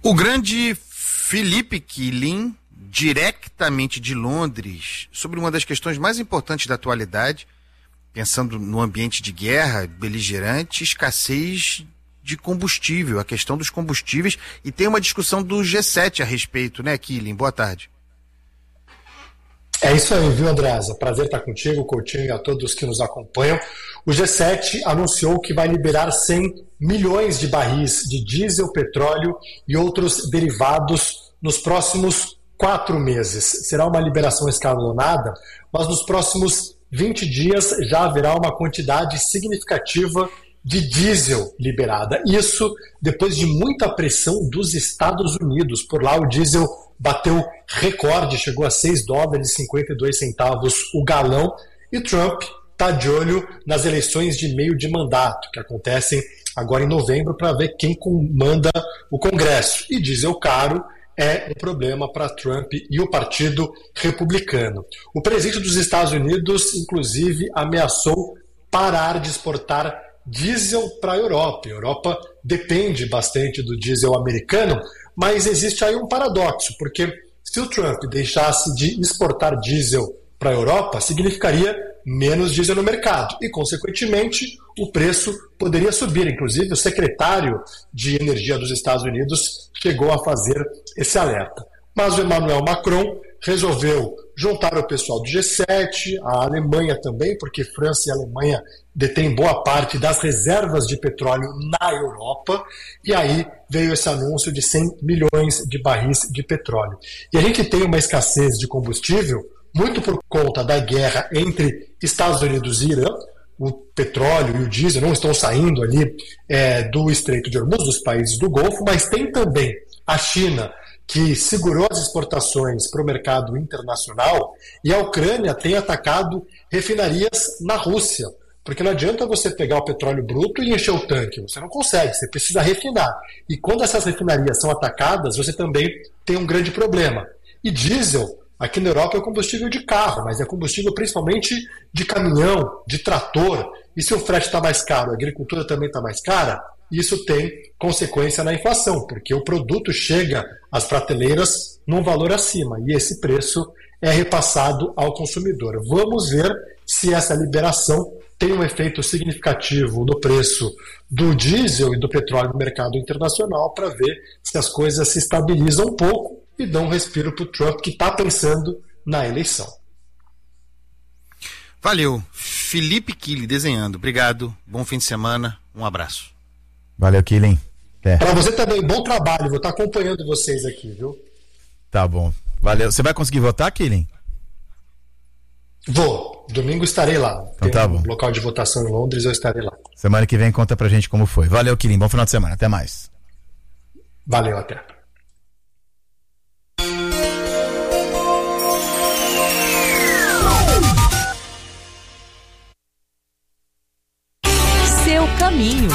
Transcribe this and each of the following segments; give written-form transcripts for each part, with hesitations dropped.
O grande Philippe Quilin, diretamente de Londres, sobre uma das questões mais importantes da atualidade, pensando no ambiente de guerra, beligerante, escassez de combustível, a questão dos combustíveis, e tem uma discussão do G7 a respeito, né, Quilin? Boa tarde. É isso aí, viu, Andreasa? Prazer estar contigo, Coutinho, e a todos que nos acompanham. O G7 anunciou que vai liberar 100 milhões de barris de diesel, petróleo e outros derivados nos próximos 4 meses. Será uma liberação escalonada, mas nos próximos 20 dias já haverá uma quantidade significativa de diesel liberada. Isso depois de muita pressão dos Estados Unidos. Por lá o diesel bateu recorde, chegou a $6,52 o galão, e Trump está de olho nas eleições de meio de mandato, que acontecem agora em novembro, para ver quem comanda o Congresso. E diesel caro é um problema para Trump e o Partido Republicano. O presidente dos Estados Unidos, inclusive, ameaçou parar de exportar diesel para a Europa. A Europa depende bastante do diesel americano, mas existe aí um paradoxo, porque se o Trump deixasse de exportar diesel para a Europa, significaria menos diesel no mercado e, consequentemente, o preço poderia subir. Inclusive, o secretário de Energia dos Estados Unidos chegou a fazer esse alerta. Mas o Emmanuel Macron resolveu juntar o pessoal do G7, a Alemanha também, porque França e Alemanha detêm boa parte das reservas de petróleo na Europa, e aí veio esse anúncio de 100 milhões de barris de petróleo. E a gente tem uma escassez de combustível muito por conta da guerra entre Estados Unidos e Irã. O petróleo e o diesel não estão saindo ali do Estreito de Hormuz, dos países do Golfo, mas tem também a China, que segurou as exportações para o mercado internacional, e a Ucrânia tem atacado refinarias na Rússia, porque não adianta você pegar o petróleo bruto e encher o tanque, você não consegue, você precisa refinar. E quando essas refinarias são atacadas, você também tem um grande problema. E diesel, aqui na Europa, é combustível de carro, mas é combustível principalmente de caminhão, de trator, e se o frete está mais caro, a agricultura também está mais cara, isso tem consequência na inflação, porque o produto chega às prateleiras num valor acima, e esse preço é repassado ao consumidor. Vamos ver se essa liberação tem um efeito significativo no preço do diesel e do petróleo no mercado internacional, para ver se as coisas se estabilizam um pouco e dão um respiro para o Trump, que está pensando na eleição. Valeu. Philippe Quilin desenhando. Obrigado. Bom fim de semana. Um abraço. Valeu, Quilin. Para você também, bom trabalho. Vou estar acompanhando vocês aqui, viu? Tá bom. Valeu. Você vai conseguir votar, Quilin? Vou. Domingo estarei lá. Então tá bom. Local de votação em Londres, eu estarei lá. Semana que vem conta pra gente como foi. Valeu, Quilin. Bom final de semana. Até mais. Valeu, até. Seu caminho.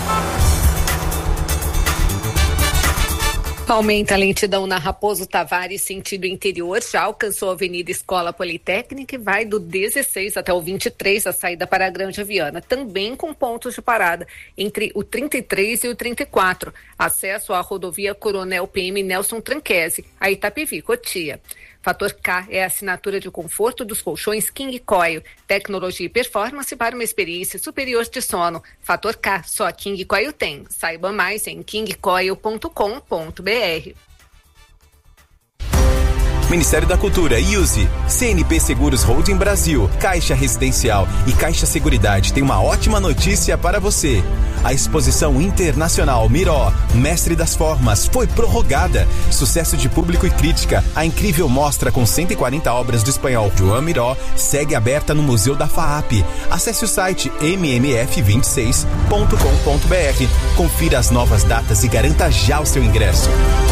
Aumenta a lentidão na Raposo Tavares, sentido interior, já alcançou a Avenida Escola Politécnica e vai do 16 até o 23, a saída para a Grande Viana, também com pontos de parada entre o 33 e o 34. Acesso à rodovia Coronel PM Nelson Tranquese, a Itapevi, Cotia. Fator K é a assinatura de conforto dos colchões King Coil, tecnologia e performance para uma experiência superior de sono. Fator K, só a King Coil tem. Saiba mais em kingcoil.com.br. Ministério da Cultura, IUSE, CNP Seguros Holding Brasil, Caixa Residencial e Caixa Seguridade tem uma ótima notícia para você. A exposição internacional Miró, Mestre das Formas, foi prorrogada. Sucesso de público e crítica. A incrível mostra com 140 obras do espanhol Joan Miró segue aberta no Museu da FAAP. Acesse o site mmf26.com.br. Confira as novas datas e garanta já o seu ingresso.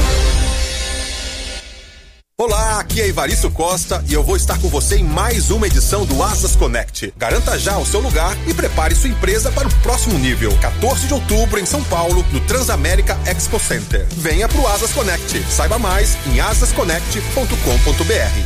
Olá, aqui é Ivaristo Costa e eu vou estar com você em mais uma edição do Asas Connect. Garanta já o seu lugar e prepare sua empresa para o próximo nível. 14 de outubro em São Paulo, no Transamérica Expo Center. Venha pro Asas Connect. Saiba mais em asasconnect.com.br.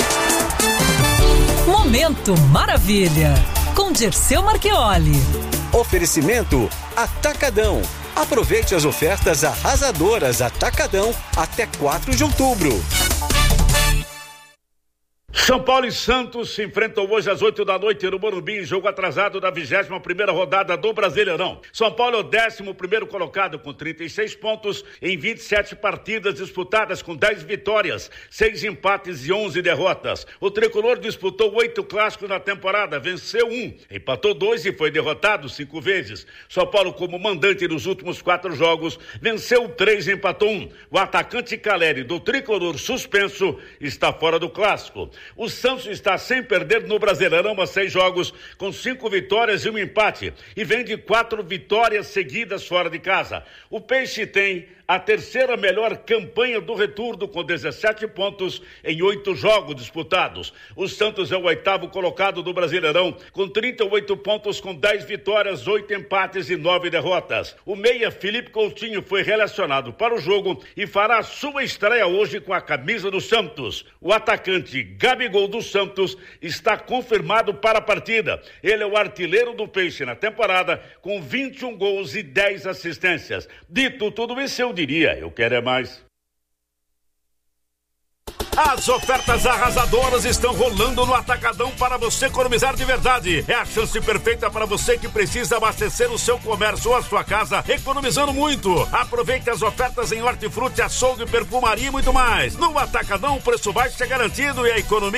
Momento Maravilha, com Dirceu Marchioli. Oferecimento Atacadão. Aproveite as ofertas arrasadoras Atacadão até 4 de outubro. São Paulo e Santos se enfrentam hoje às 8 da noite no Morumbi, em jogo atrasado da 21ª rodada do Brasileirão. São Paulo é o 11º colocado com 36 pontos em 27 partidas disputadas, com 10 vitórias, 6 empates e 11 derrotas. O tricolor disputou 8 clássicos na temporada, venceu 1, empatou 2 e foi derrotado 5 vezes. São Paulo, como mandante nos últimos 4 jogos, venceu 3 e empatou 1. O atacante Caleri, do tricolor suspenso, está fora do clássico. O Santos está sem perder no Brasileirão há 6 jogos, com 5 vitórias e 1 empate, e vem de 4 vitórias seguidas fora de casa. O Peixe tem a 3ª melhor campanha do retorno, com 17 pontos em 8 jogos disputados. O Santos é o 8º colocado do Brasileirão, com 38 pontos, com 10 vitórias, 8 empates e 9 derrotas. O meia Felipe Coutinho foi relacionado para o jogo e fará sua estreia hoje com a camisa do Santos. O atacante Gabigol do Santos está confirmado para a partida. Ele é o artilheiro do Peixe na temporada, com 21 gols e 10 assistências. Dito tudo isso, eu diria, eu quero é mais. As ofertas arrasadoras estão rolando no Atacadão para você economizar de verdade. É a chance perfeita para você que precisa abastecer o seu comércio ou a sua casa, economizando muito. Aproveite as ofertas em hortifruti, açougue, perfumaria e muito mais. No Atacadão, o preço baixo é garantido e a economia